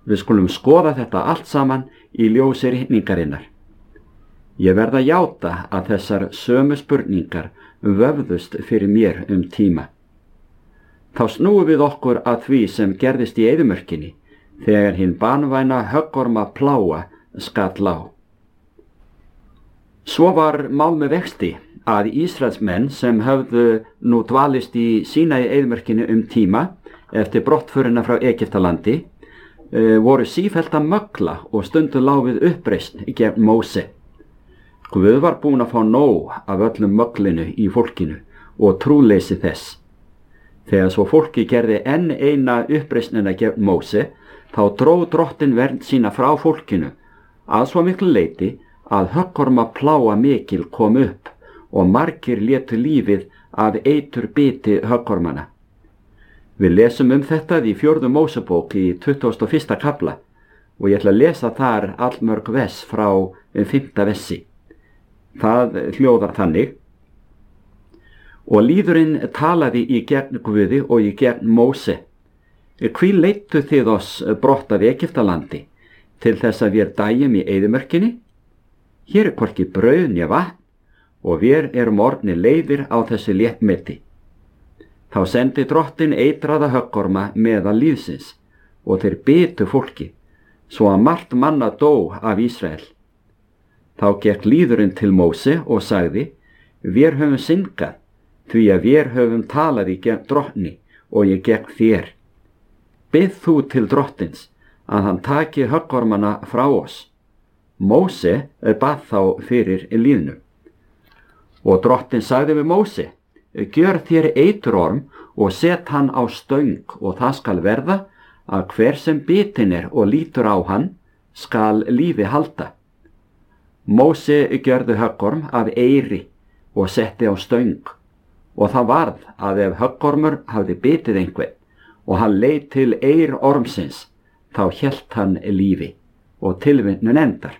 Við skulum skoða þetta allt saman í ljósi ritningarinnar. Ég verð að játa að þessar sömu spurningar vöfðust fyrir mér tíma. Þá snúum við okkur að því sem gerðist í eyðimörkinni þegar hinn banvæna höggorma plága skall á. Svo var mál með vexti að Ísraelsmenn sem höfðu nú dvalist í Sínaí eyðimörkinni tíma eftir brottförina frá Egyptalandi voru sífellt að mögla og stundu lá við uppreisn gegn Móse. Guð var búinn að fá nóg af öllum möglinu í fólkinu og trúleysi þess. Þegar svo fólki gerði enn eina uppreisnina gegn Móse, þá dró Drottinn vernd sína frá fólkinu að svo miklu leyti að höggorma plága mikil kom upp og margir létu lífið af eiturbiti höggormana. Við lesum þetta í 4. Mósebók í 21. kafla og ég ætla að lesa þar allmörg vers frá 5. versi. Það hljóðar þannig: Og lýðurinn talaði í gegn Guði og í gegn Móse: Hví leiddu þið oss brott af Egyptalandi til þess að vér dæjum í eyðimörkinni? Hér hvorki brauð né vatn og vér erum orðnir leiðir á þessu léttmeti. Þá sendi Drottinn eitraða höggorma meðal lýðsins og þeir bitu fólki, svo að margt manna dó af Ísrael. Þá gekk lýðurinn til Móse og sagði: Vér höfum syndgað, því að vér höfum talað í gegn Drottni og ég gegn þér. Bið þú til Drottins að hann taki höggormana frá oss. Móse bað þá fyrir lýðnum. Og Drottinn sagði við Móse: Gjör þér eiturorm og set hann á stöng og það skal verða að hver sem bitin og lítur á hann skal lífi halda. Móse gjörði höggorm af eyri og setti á stöng og það varð að ef höggormur hafði bitið einhvern og hann leit til eyrormsins, þá hélt hann lífi og tilvitnun endar.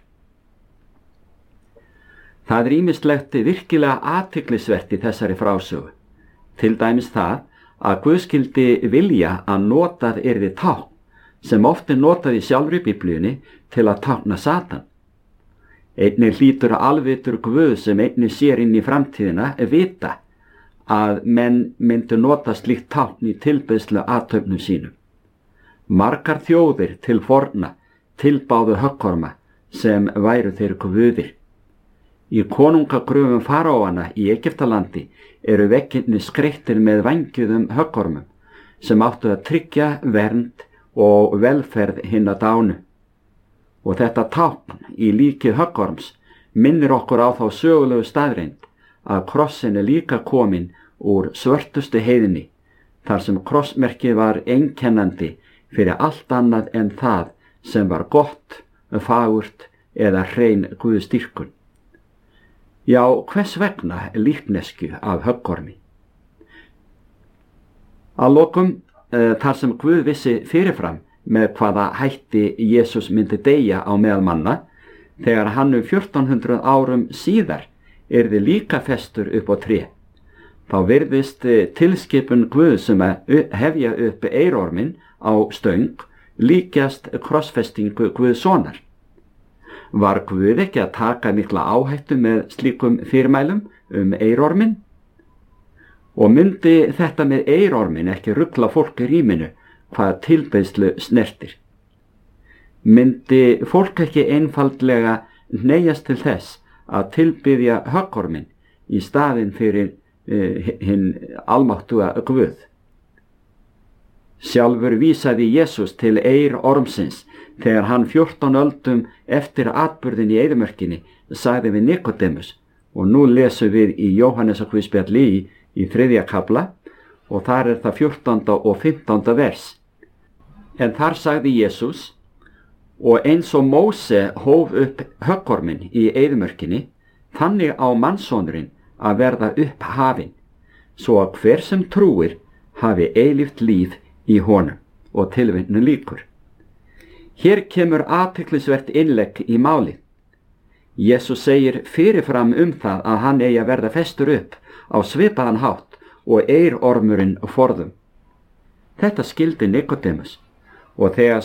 Það ýmislegt virkilega athyglisvert í þessari frásögu. Til dæmis það að Guð skyldi vilja að notað yrði tákn sem oft notað í sjálfri Biblíunni til að tákna Satan. Einnig hlýtur alvitur Guð sem einnig sér inn í framtíðina vita að menn myndu nota slíkt tákn í tilbeiðslu athöfnum sínum. Margar þjóðir til forna tilbáðu höggorma sem væru þeir guðir. Í konungagröfum faraóanna í Egyptalandi eru veggirnir skreyttir með vængjuðum höggormum sem áttu að tryggja vernd og velferð hinna dánu. Og þetta tákn í líki höggorms minnir okkur á þá sögulegu staðreynd að krossin líka kominn úr svörtustu heiðinni, þar sem krossmerkið var einkennandi fyrir allt annað en það sem var gott, fagurt eða hrein guðsdýrkun. Já, hvers vegna líknesku af höggormi? Að lokum, þar sem Guð vissi fyrirfram með hvaða hætti Jesús myndi deyja á meðal manna, þegar hann 1400 árum síðar yrði líka festur upp á tré, þá virðist tilskipun Guð sem að hefja upp eyrormin á stöng líkjast krossfestingu Guðsonar. Var Guð ekki að taka mikla áhættu með slíkum fyrirmælum eyrormin? Og myndi þetta með eyrormin ekki rugla fólk í rýminu hvað tilbeiðslu snertir? Myndi fólk ekki einfaldlega hneigjast til þess að tilbiðja höggormin í staðinn fyrir hinn almáttuga Guð? Sjálfur vísaði Jesús til eyrormsins þegar hann 14 öldum eftir atburðin í eyðimörkinni sagði við Nikodemus, og nú lesum við í Jóhannesarguðspjalli í 3. kafla og þar það 14. og 15. vers. En þar sagði Jesús: Og eins og Móse hóf upp höggormin í eyðimörkinni, þannig á mannssonurinn að verða upp hafinn, svo að hver sem trúir hafi eilíft líf í honum. Og tilvitnun lýkur. Hér kemur athyglisvert innlegg í málið. Jesús segir fyrirfram það að hann eigi að verða festur upp á svipaðan hátt og eyrormurinn forðum. Þetta skildi Nikodemus, og þegar